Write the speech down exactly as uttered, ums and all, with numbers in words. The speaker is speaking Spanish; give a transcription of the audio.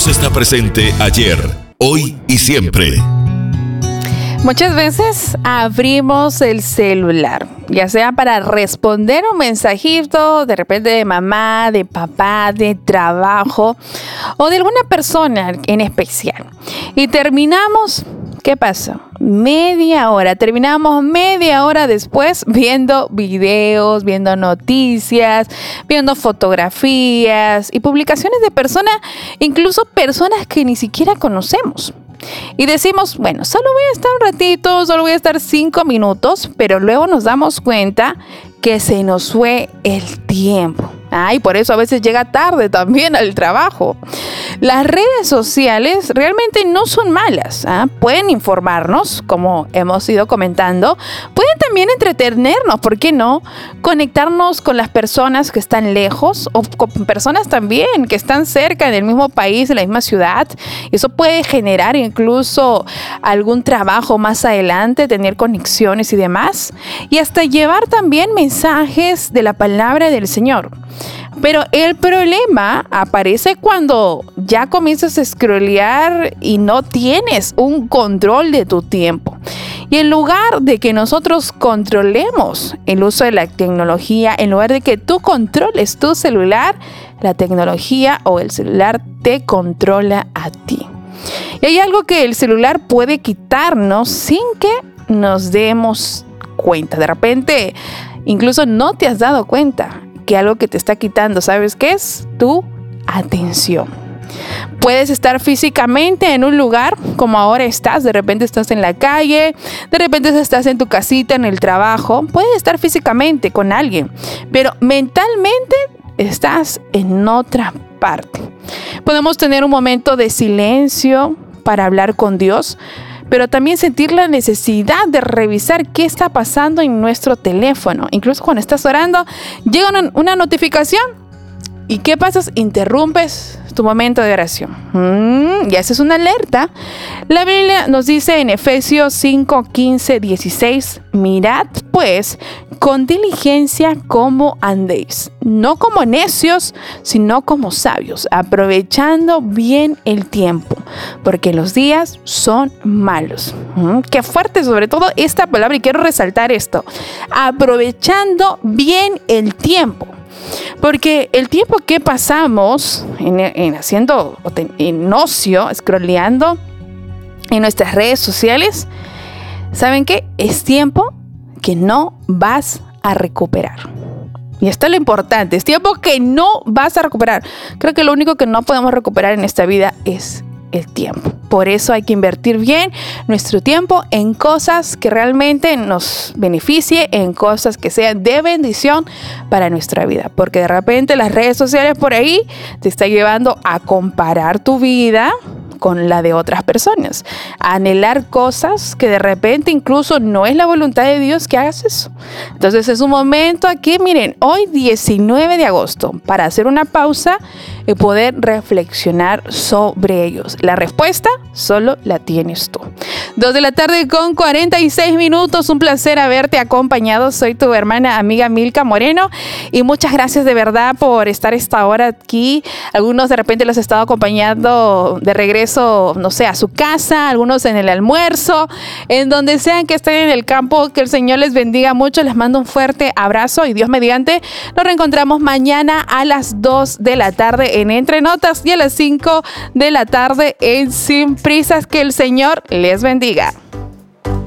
está presente ayer, hoy y siempre. Muchas veces abrimos el celular, ya sea para responder un mensajito de repente de mamá, de papá, de trabajo o de alguna persona en especial. Y terminamos, ¿qué pasa? Media hora, terminamos media hora después viendo videos, viendo noticias, viendo fotografías y publicaciones de personas, incluso personas que ni siquiera conocemos. Y decimos, bueno, solo voy a estar un ratito, solo voy a estar cinco minutos, pero luego nos damos cuenta que se nos fue el tiempo. Ah, y por eso a veces llega tarde también al trabajo. Las redes sociales realmente no son malas, ¿ah? Pueden informarnos, como hemos ido comentando. Pueden también entretenernos, ¿por qué no? Conectarnos con las personas que están lejos o con personas también que están cerca en el mismo país, en la misma ciudad. Eso puede generar incluso algún trabajo más adelante, tener conexiones y demás. Y hasta llevar también mensajes de la palabra del Señor. Pero el problema aparece cuando ya comienzas a scrollear y no tienes un control de tu tiempo. Y en lugar de que nosotros controlemos el uso de la tecnología, en lugar de que tú controles tu celular, la tecnología o el celular te controla a ti. Y hay algo que el celular puede quitarnos sin que nos demos cuenta. De repente, incluso no te has dado cuenta que algo que te está quitando, ¿sabes qué es? Tu atención. Puedes estar físicamente en un lugar como ahora estás, de repente estás en la calle, de repente estás en tu casita, en el trabajo, puedes estar físicamente con alguien, pero mentalmente estás en otra parte. Podemos tener un momento de silencio para hablar con Dios, pero también sentir la necesidad de revisar qué está pasando en nuestro teléfono. Incluso cuando estás orando, llega una, una notificación. ¿Y qué pasa? Interrumpes tu momento de oración. Mm, y esa es una alerta. La Biblia nos dice en Efesios cinco, quince, dieciséis, mirad pues con diligencia cómo andéis, no como necios, sino como sabios, aprovechando bien el tiempo, porque los días son malos. Mm, qué fuerte sobre todo esta palabra, y quiero resaltar esto, aprovechando bien el tiempo. Porque el tiempo que pasamos en, en haciendo en ocio, scrolleando en nuestras redes sociales, ¿saben qué? Es tiempo que no vas a recuperar. Y esto es lo importante, es tiempo que no vas a recuperar. Creo que lo único que no podemos recuperar en esta vida es el tiempo. Por eso hay que invertir bien nuestro tiempo en cosas que realmente nos beneficie, en cosas que sean de bendición para nuestra vida. Porque de repente las redes sociales por ahí te están llevando a comparar tu vida con la de otras personas, a anhelar cosas que de repente incluso no es la voluntad de Dios que hagas eso. Entonces es un momento aquí, miren, hoy diecinueve de agosto, para hacer una pausa y poder reflexionar sobre ellos. La respuesta solo la tienes tú. Dos de la tarde con cuarenta y seis minutos, un placer haberte acompañado. Soy tu hermana amiga Milka Moreno y muchas gracias de verdad por estar esta hora aquí. Algunos de repente los he estado acompañando de regreso, no sé, a su casa, algunos en el almuerzo, en donde sean que estén en el campo. Que el Señor les bendiga mucho, les mando un fuerte abrazo y Dios mediante nos reencontramos mañana a las dos de la tarde en Entre Notas y a las cinco de la tarde en Sin Prisas. Que el Señor les bendiga.